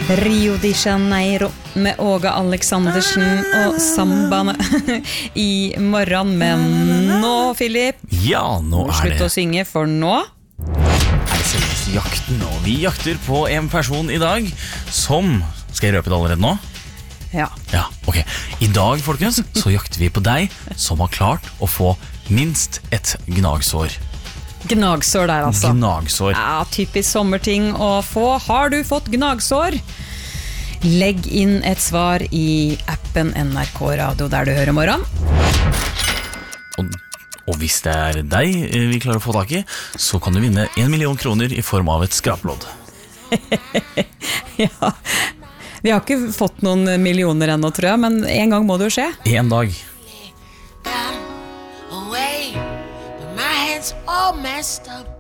Rio de Janeiro med Åge Aleksandersen og sambaene I morgen, men nå, Philip, Ja, nå slutt å synge, for nå det selveste jakten, og vi jakter på en person I dag som, skal jeg røpe det allerede nå? Ja. Ja, ok. I dag, folkens, så jakter vi på deg som har klart å få minst et gnagsår. Gnagsår der, altså. Gnagsår. Ja, typisk sommerting å få. Har du fått gnagsår? Legg inn et svar I appen NRK Radio der du hører morgen. Og hvis det deg vi klarer å få tak I, så kan du vinne 1 million kroner I form av et skraplodd. Ja, vi har ikke fått noen millioner ennå, tror jeg, men en gang må det jo skje. En dag. Away, but my head's all messed up.